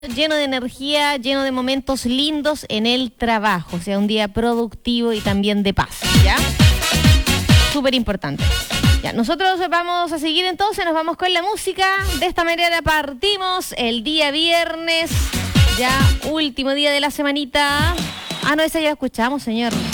lleno de energía, lleno de momentos lindos en el trabajo, o sea, un día productivo y también de paz, ¿ya? Súper importante. Ya, nosotros vamos a seguir entonces, nos vamos con la música. De esta manera partimos el día viernes, ya último día de la semanita. Ah, no, esa ya la escuchamos, señor.